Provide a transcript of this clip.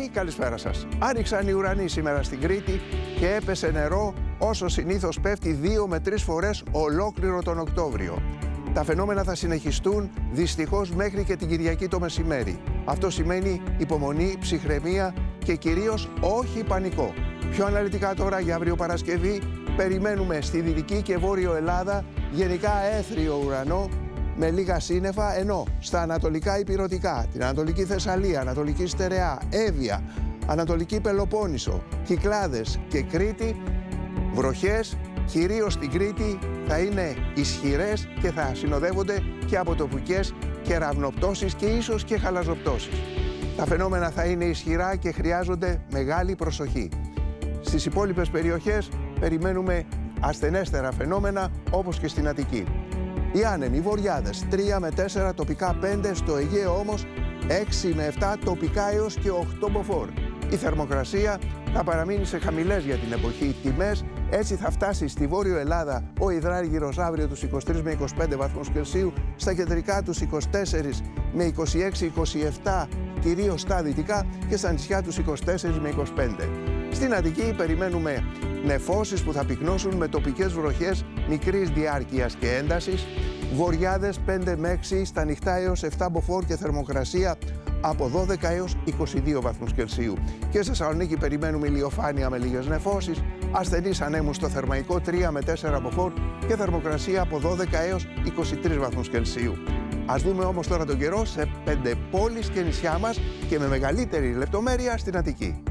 Κρήτη, καλησπέρα σας. Άνοιξαν οι ουρανοί σήμερα στην Κρήτη και έπεσε νερό όσο συνήθως πέφτει 2 με 3 φορές ολόκληρο τον Οκτώβριο. Τα φαινόμενα θα συνεχιστούν δυστυχώς μέχρι και την Κυριακή το μεσημέρι. Αυτό σημαίνει υπομονή, ψυχραιμία και κυρίως όχι πανικό. Πιο αναλυτικά τώρα για αύριο Παρασκευή περιμένουμε στη Δυτική και Βόρειο Ελλάδα γενικά έθριο ουρανό με λίγα σύννεφα, ενώ στα ανατολικά ηπειρωτικά, την Ανατολική Θεσσαλία, Ανατολική Στερεά, Εύβοια, Ανατολική Πελοπόννησο, Κυκλάδες και Κρήτη, βροχές, κυρίως στην Κρήτη θα είναι ισχυρές και θα συνοδεύονται και από τοπικές κεραυνοπτώσεις και ίσως και χαλαζοπτώσεις. Τα φαινόμενα θα είναι ισχυρά και χρειάζονται μεγάλη προσοχή. Στις υπόλοιπες περιοχές περιμένουμε ασθενέστερα φαινόμενα όπως και στην Αττική. Οι άνεμοι βοριάδες 3 με 4, τοπικά 5, στο Αιγαίο όμως 6 με 7, τοπικά έως και 8 μποφόρ. Η θερμοκρασία θα παραμείνει σε χαμηλές για την εποχή τιμές, έτσι θα φτάσει στη Βόρειο Ελλάδα ο υδράργυρος αύριο τους 23 με 25 βαθμούς Κελσίου, στα κεντρικά τους 24 με 26-27, κυρίως στα δυτικά, και στα νησιά τους 24 με 25. Στην Αττική περιμένουμε νεφώσεις που θα πυκνώσουν με τοπικές βροχές μικρής διάρκειας και έντασης, βοριάδες 5 με 6, στα νυχτά έως 7 μποφόρ και θερμοκρασία από 12 έως 22 βαθμούς Κελσίου. Και σε Θεσσαλονίκη περιμένουμε ηλιοφάνεια με λίγες νεφώσεις, ασθενείς ανέμους στο Θερμαϊκό 3 με 4 μποφόρ και θερμοκρασία από 12 έως 23 βαθμούς Κελσίου. Ας δούμε όμως τώρα τον καιρό σε 5 πόλεις και νησιά μας και με μεγαλύτερη λεπτομέρεια στην Αττική.